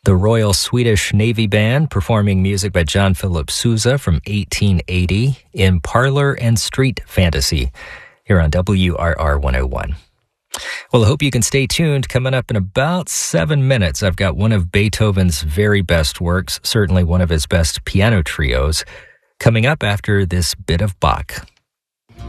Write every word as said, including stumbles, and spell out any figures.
the Royal Swedish Navy Band performing music by John Philip Sousa from eighteen eighty in Parlor and Street Fantasy here on W R R one oh one. Well, I hope you can stay tuned. Coming up in about seven minutes, I've got one of Beethoven's very best works, certainly one of his best piano trios, coming up after this bit of Bach.